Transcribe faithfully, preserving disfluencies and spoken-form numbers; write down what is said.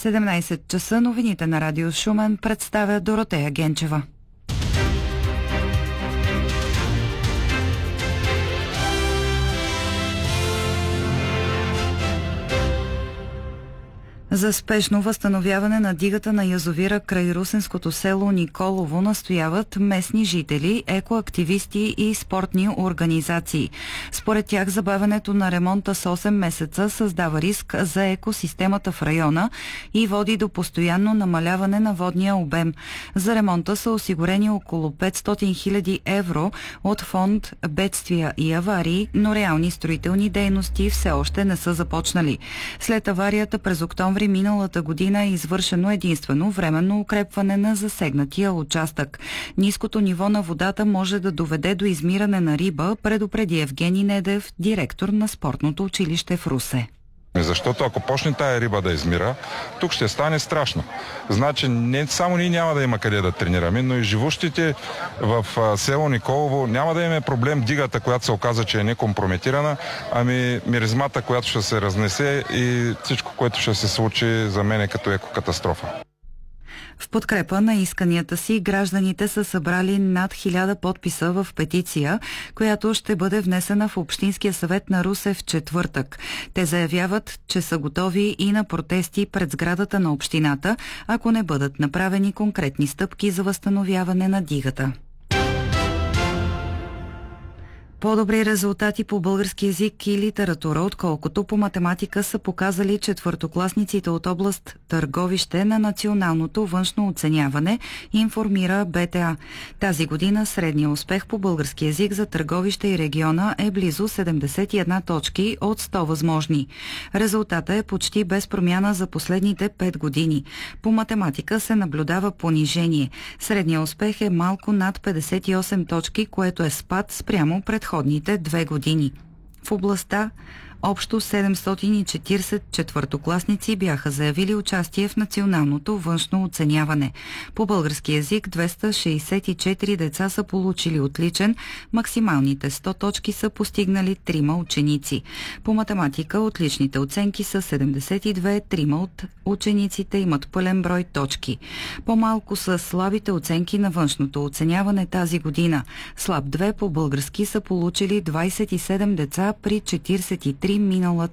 седемнайсет часа новините на Радио Шумен представя Доротея Генчева. За спешно възстановяване на дигата на язовира край русенското село Николово настояват местни жители, екоактивисти и спортни организации. Според тях забавянето на ремонта с осем месеца създава риск за екосистемата в района и води до постоянно намаляване на водния обем. За ремонта са осигурени около петстотин хиляди евро от фонд бедствия и аварии, но реални строителни дейности все още не са започнали. След аварията през октомври миналата година е извършено единствено временно укрепване на засегнатия участък. Ниското ниво на водата може да доведе до измиране на риба, предупреди Евгений Недев, директор на спортното училище в Русе. Защото ако почне тая риба да измира, тук ще стане страшно. Значи не само ние няма да има къде да тренираме, но и живущите в село Николово няма да имаме проблем дигата, която се оказа, че е некомпрометирана, ами миризмата, която ще се разнесе и всичко, което ще се случи за мен е като екокатастрофа. В подкрепа на исканията си, гражданите са събрали над хиляда подписа в петиция, която ще бъде внесена в Общинския съвет на Русе в четвъртък. Те заявяват, че са готови и на протести пред сградата на общината, ако не бъдат направени конкретни стъпки за възстановяване на дигата. По-добри резултати по български език и литература, отколкото по математика, са показали четвъртокласниците от област Търговище на националното външно оценяване, информира БТА. Тази година средният успех по български език за Търговище и региона е близо седемдесет и една точки от сто възможни. Резултата е почти без промяна за последните пет години. По математика се наблюдава понижение. Средният успех е малко над петдесет и осем точки, което е спад спрямо предходните две години. В областта общо седемстотин и четирийсет четвъртокласници бяха заявили участие в националното външно оценяване. По български език двеста шейсет и четири деца са получили отличен, максималните сто точки са постигнали трима ученици. По математика отличните оценки са седемдесет и две, трима от учениците имат пълен брой точки. По-малко са слабите оценки на външното оценяване тази година. Слаб две по български са получили двайсет и седем деца при четирийсет и три миналата